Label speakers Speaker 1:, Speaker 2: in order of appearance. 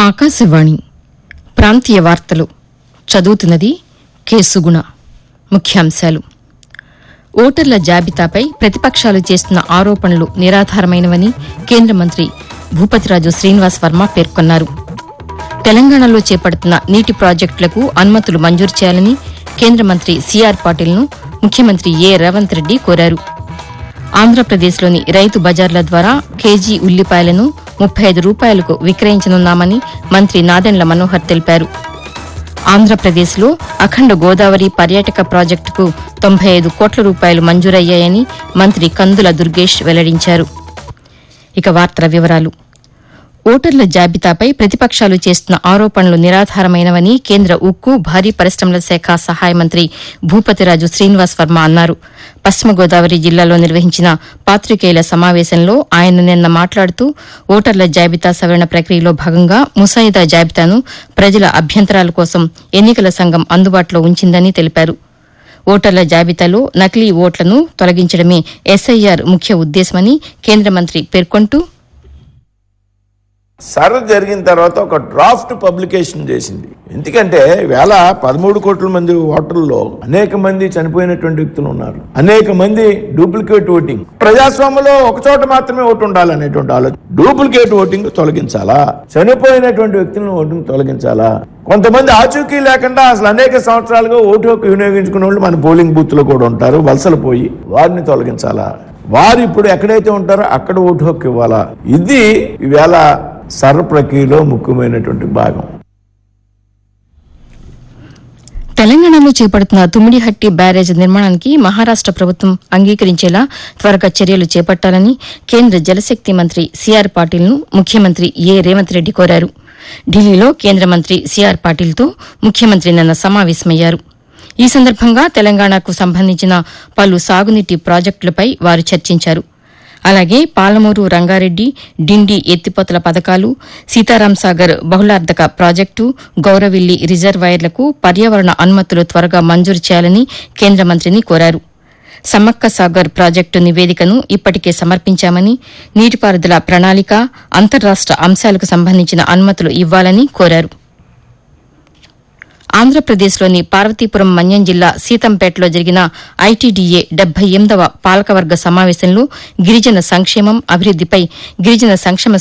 Speaker 1: ఆకాశవాణి ప్రాంతీయ వార్తలు చదువుతున్నది కె సుగుణ. ముఖ్యాంశాలు: ఓటర్ల జాబితాపై ప్రతిపక్షాలు చేస్తున్న ఆరోపణలు నిరాధారమైనవని కేంద్ర మంత్రి భూపతిరాజు శ్రీనివాస్ వర్మ పేర్కొన్నారు. తెలంగాణలో చేపడుతున్న నీటి ప్రాజెక్టులకు అనుమతులు మంజూరు చేయాలని కేంద్ర మంత్రి సిఆర్ పాటిల్ను ముఖ్యమంత్రి ఏ రేవంత్ రెడ్డి కోరారు. ఆంధ్రప్రదేశ్లోని రైతు బజార్ల ద్వారా కేజీ ఉల్లిపాయలను 35 రూపాయలకు విక్రయించనున్నామని మంత్రి నాదెండ్ల మనోహర్ తెలిపారు. ఆంధ్రప్రదేశ్లో అఖండ గోదావరి పర్యాటక ప్రాజెక్టుకు 95 కోట్ల రూపాయలు మంజూరయ్యాయని మంత్రి కందుల దుర్గేష్ వెల్లడించారు. ఇక వార్తల వివరాలు: ఓటర్ల జాబితాపై ప్రతిపక్షాలు చేస్తున్న ఆరోపణలు నిరాధారమైనవని కేంద్ర ఉక్కు, భారీ పరిశ్రమల శాఖ సహాయ మంత్రి భూపతిరాజు శ్రీనివాస్ వర్మ అన్నారు. పశ్చిమ గోదావరి జిల్లాలో నిర్వహించిన పాతికేయుల సమావేశంలో ఆయన నిన్న మాట్లాడుతూ ఓటర్ల జాబితా సవరణ ప్రక్రియలో భాగంగా ముసాయిదా జాబితాను ప్రజల అభ్యంతరాల కోసం ఎన్నికల సంఘం అందుబాటులో ఉంచిందని తెలిపారు. ఓటర్ల జాబితాలో నకిలీ ఓట్లను తొలగించడమే ఎస్ఐఆర్ ముఖ్య ఉద్దేశమని కేంద్ర మంత్రి పేర్కొంటూ,
Speaker 2: సర్వ జరిగిన తర్వాత ఒక డ్రాఫ్ట్ పబ్లికేషన్ చేసింది. ఎందుకంటే వేళ 13 కోట్ల మంది ఓటర్లలో అనేక మంది చనిపోయినటువంటి వ్యక్తులు ఉన్నారు, అనేక మంది డూప్లికేట్ ఓటింగ్. ప్రజాస్వామ్యంలో ఒక చోట మాత్రమే ఓటు ఉండాలనేటువంటి ఆలోచన. డూప్లికేట్ ఓటింగ్ తొలగించాలా, చనిపోయినటువంటి వ్యక్తులను ఓటింగ్ తొలగించాలా, కొంతమంది ఆచూకీ లేకుండా అసలు అనేక సంవత్సరాలుగా ఓటు హక్కు వినియోగించుకునే వాళ్ళు మన పోలింగ్ బూత్ లో కూడా ఉంటారు, వలసలు పోయి వారిని తొలగించాలా, వారు ఇప్పుడు ఎక్కడైతే ఉంటారో అక్కడ ఓటు హక్కు ఇవ్వాలా. ఇది ఈవేళ సర్వ ప్రక్రియలో ముఖ్యమైనటువంటి భాగం.
Speaker 1: తెలంగాణలో చేపడుతున్న తుమ్మిడిహట్టి బ్యారేజ్ నిర్మాణానికి మహారాష్ట ప్రభుత్వం అంగీకరించేలా త్వరగా చర్యలు చేపట్టాలని కేంద్ర జలశక్తి మంత్రి సిఆర్ పాటిల్ను ముఖ్యమంత్రి ఏ రేవంత్ రెడ్డి కోరారు. ఢిల్లీలో కేంద్ర మంత్రి సిఆర్ పాటిల్తో ముఖ్యమంత్రి నిన్న సమావేశమయ్యారు. ఈ సందర్భంగా తెలంగాణకు సంబంధించిన పలు సాగునీటి ప్రాజెక్టులపై వారు చర్చించారు. అలాగే పాలమూరు రంగారెడ్డి, డిండి ఎత్తిపోతల పథకాలు, సీతారాంసాగర్ బహుళార్ధక ప్రాజెక్టు, గౌరవిల్లి రిజర్వాయర్లకు పర్యావరణ అనుమతులు త్వరగా మంజూరు చేయాలని కేంద్ర మంత్రిని కోరారు. సమ్మక్క సాగర్ ప్రాజెక్టు నివేదికను ఇప్పటికే సమర్పించామని, నీటిపారుదల ప్రణాళిక, అంతర్రాష్ట అంశాలకు సంబంధించిన అనుమతులు ఇవ్వాలని కోరారు. ఆంధ్రప్రదేశ్లోని పార్వతీపురం మన్యం జిల్లా సీతంపేటలో జరిగిన ఐటీడీఏ 78వ పాలకవర్గ సమావేశంలో గిరిజన సంక్షేమం, అభివృద్దిపై గిరిజన సంక్షేమ